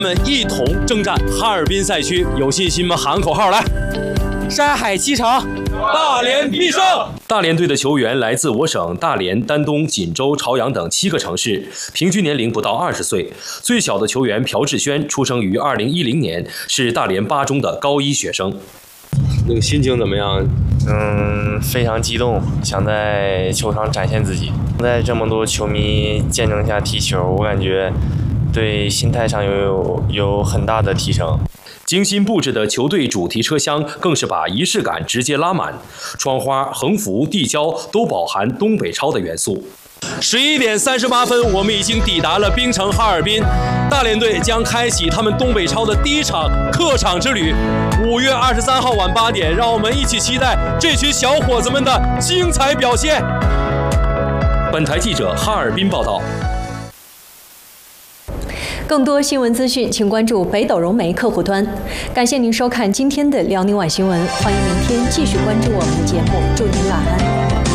们一同征战哈尔滨赛区，有信心吗？喊口号来！ 山海七场， 大连必胜！大连队的球员来自我省大连、丹东、锦州、朝阳等7个城市，平均年龄不到20岁。最小的球员朴志轩出生于2010年，是大连8中的高1学生。那个心情怎么样？ 非常激动，想在球场展现自己，在这么多球迷见证下踢球，我感觉对心态上有很大的提升。 精心布置的球队主题车厢更是把仪式感直接拉满，窗花、横幅、地胶都饱含东北超的元素。11点38分，我们已经抵达了冰城哈尔滨，大连队将开启他们东北超的第1场客场之旅。5月23号晚8点，让我们一起期待这群小伙子们的精彩表现。本台记者哈尔滨报道。 更多新闻资讯，请关注北斗融媒客户端。感谢您收看今天的辽宁晚新闻，欢迎明天继续关注我们的节目，祝您晚安。